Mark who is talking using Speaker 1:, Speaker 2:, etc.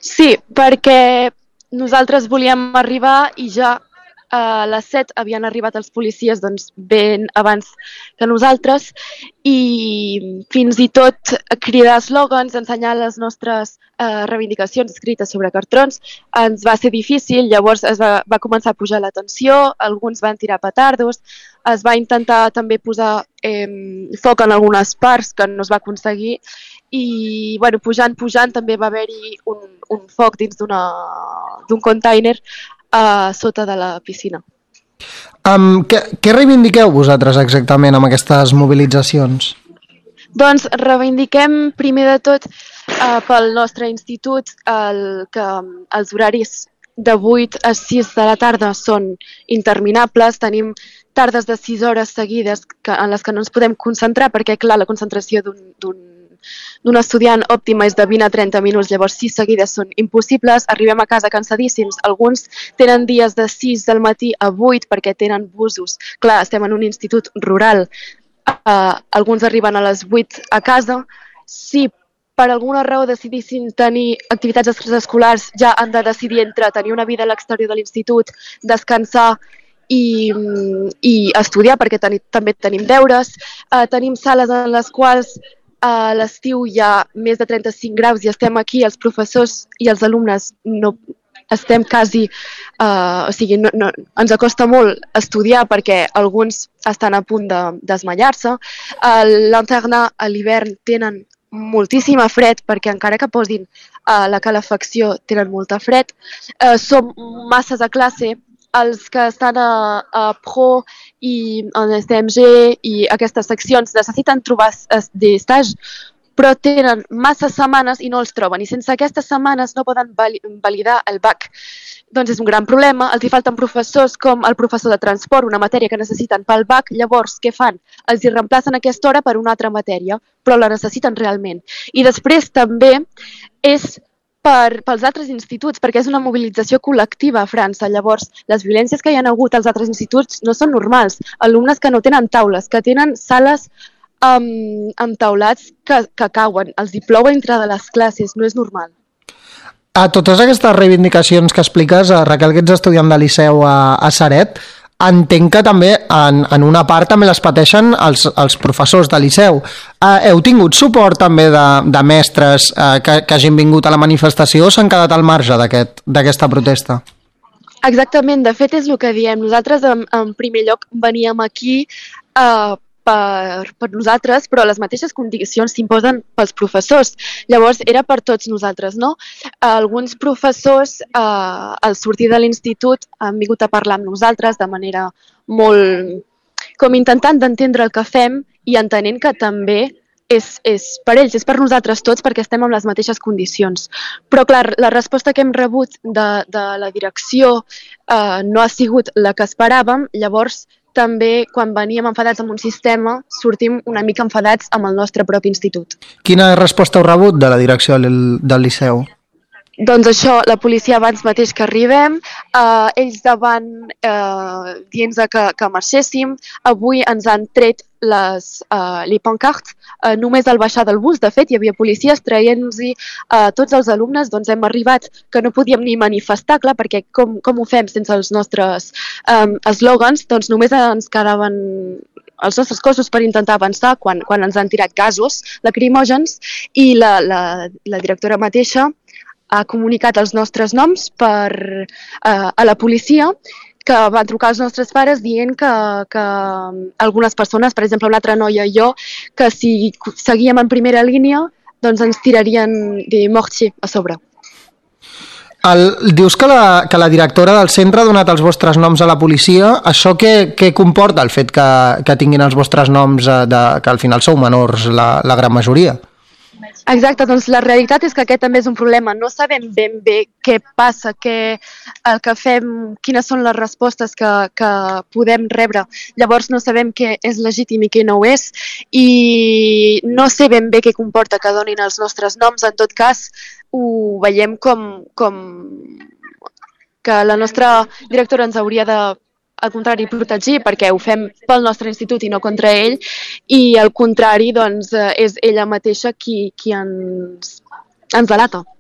Speaker 1: Sí, perquè nosaltres volíem arribar i ja a les 7 havien arribat els policies doncs, ben abans que nosaltres i fins i tot cridar eslògans, ensenyar les nostres reivindicacions escrites sobre cartrons ens va ser difícil, llavors va començar a pujar la tensió, alguns van tirar petardos, es va intentar també posar foc en algunes parts que no es va aconseguir i bueno, pujant també va haver-hi un foc dins d'un container sota de la piscina.
Speaker 2: Què reivindiqueu vosaltres exactament amb aquestes mobilitzacions?
Speaker 1: Doncs reivindiquem primer de tot pel nostre institut que els horaris de 8 a 6 de la tarda són interminables, tenim tardes de 6 hores seguides en les que no ens podem concentrar perquè, clar, la concentració d'un estudiant òptima és de 20 a 30 minuts, llavors 6 seguides són impossibles, arribem a casa cansadíssims, alguns tenen dies de 6 del matí a 8 perquè tenen busos, clar, estem en un institut rural, alguns arriben a les 8 a casa, si per alguna raó decidissin tenir activitats extraescolars ja han de decidir entre tenir una vida a l'exterior de l'institut, descansar i estudiar perquè també tenim deures, tenim sales en les quals a l'estiu hi ha més de 35 graus i estem aquí, els professors i els alumnes no estem quasi, o sigui, ens acosta molt estudiar perquè alguns estan a punt de desmaiar-se. L'internat a l'hivern tenen moltíssima fred perquè encara que posin la calefacció tenen molta fred. Som masses a classe, els que estan a Pro i en STMG i aquestes seccions necessiten trobar d'estage, però tenen massa setmanes i no els troben, i sense aquestes setmanes no poden validar el BAC. Doncs és un gran problema, els hi falten professors com el professor de transport, una matèria que necessiten pel BAC, llavors què fan? Els hi reemplacen aquesta hora per una altra matèria, però la necessiten realment. I després també és pels altres instituts, perquè és una mobilització col·lectiva a França. Llavors, les violències que hi ha hagut als altres instituts no són normals. Alumnes que no tenen taules, que tenen sales amb taulats que cauen, els hi plou entre de les classes, no és normal.
Speaker 2: A totes aquestes reivindicacions que expliques, Raquel, que ets estudiant de liceu a Ceret, entenc que també en una part també les pateixen els professors de liceu. Heu tingut suport també de mestres que hagin vingut a la manifestació o s'han quedat al marge d'aquesta protesta?
Speaker 1: Exactament, de fet és el que diem. Nosaltres en primer lloc veníem aquí per nosaltres, però les mateixes condicions s'imposen pels professors. Llavors era per tots nosaltres, no? Alguns professors al sortir de l'institut han vingut a parlar amb nosaltres de manera molt... com intentant d'entendre el que fem i entenent que també és per ells, és per nosaltres tots perquè estem en les mateixes condicions. Però clar, la resposta que hem rebut de la direcció no ha sigut la que esperàvem, llavors també quan veníem enfadats amb un sistema sortim una mica enfadats amb el nostre propi institut.
Speaker 2: Quina resposta heu rebut de la direcció del liceu?
Speaker 1: Doncs això, la policia abans mateix que arribem, ells davant dient que marxéssim, avui ens han tret les pancartes, només al baixar del bus, de fet, hi havia policies traient-nos tots els alumnes, doncs hem arribat que no podíem ni manifestar, clar, perquè com ho fem sense els nostres eslògans, doncs només ens quedaven els nostres cossos per intentar avançar quan ens han tirat gasos lacrimògens i la directora mateixa ha comunicat els nostres noms a la policia, que van trucar als nostres pares dient que algunes persones, per exemple una altra noia i jo, que si seguíem en primera línia doncs ens tirarien de mortier a sobre.
Speaker 2: Dius que la directora del centre ha donat els vostres noms a la policia. Això què comporta el fet que tinguin els vostres noms, que al final sou menors la gran majoria?
Speaker 1: Exacte, doncs la realitat és que aquest també és un problema. No sabem ben bé què passa, el que fem, quines són les respostes que podem rebre. Llavors no sabem què és legítim i què no ho és i no sé ben bé què comporta que donin els nostres noms. En tot cas, ho veiem com que la nostra directora ens hauria de al contrari, protegir, perquè ho fem pel nostre institut i no contra ell, i al contrari, doncs, és ella mateixa qui ens delata.